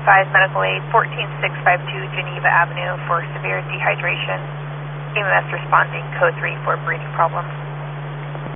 advise medical aid 14652 Geneva Avenue for severe dehydration. EMS responding code 3 for breathing problems.